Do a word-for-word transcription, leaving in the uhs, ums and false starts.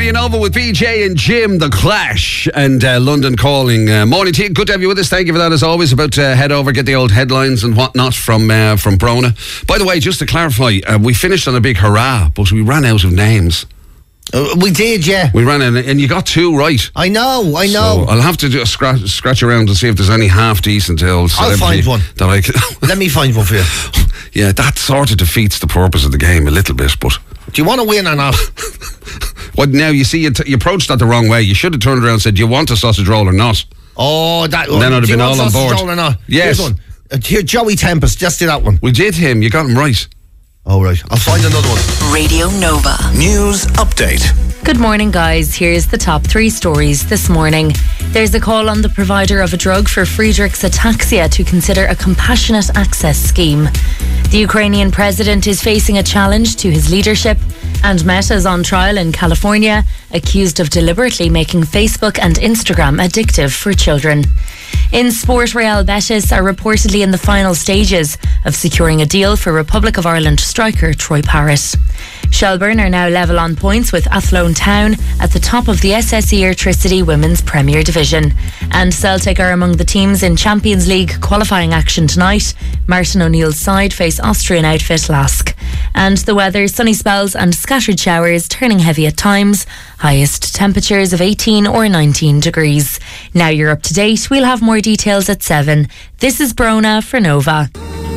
Radio Nova with B J and Jim, The Clash, and uh, London Calling. Uh, morning to you. Good to have you with us. Thank you for that, as always. About to head over, get the old headlines and whatnot from uh, from Brona. By the way, just to clarify, uh, we finished on a big hurrah, but we ran out of names. Uh, we did, yeah. We ran in, and you got two right. I know, I know. So I'll have to do a scratch, scratch around and see if there's any half decent old I'll find one. That I can Let me find one for you. Yeah, that sort of defeats the purpose of the game a little bit, but. Do you want to win or not? Well, now you see, you, t- you approached that the wrong way. You should have turned around and said, "Do you want a sausage roll or not?" Oh, that one. Then I'd have do been you all want on board. Roll or not? Yes. Here's one. Uh, here, Joey Tempest. Just do that one. We did him. You got him right. Oh, right. I'll find another one. Radio Nova. News update. Good morning, guys. Here's the top three stories this morning. There's a call on the provider of a drug for Friedreich's ataxia to consider a compassionate access scheme. The Ukrainian president is facing a challenge to his leadership, and Meta's on trial in California, accused of deliberately making Facebook and Instagram addictive for children. In sport, Real Betis are reportedly in the final stages of securing a deal for Republic of Ireland striker Troy Parrott. Shelbourne are now level on points with Athlone Town at the top of the S S E Airtricity Women's Premier Division. And Celtic are among the teams in Champions League qualifying action tonight. Martin O'Neill's side face Austrian outfit Lask. And the weather, sunny spells and scattered showers, turning heavy at times. Highest temperatures of eighteen or nineteen degrees. Now you're up to date. We'll have more details at seven. This is Brona for Nova.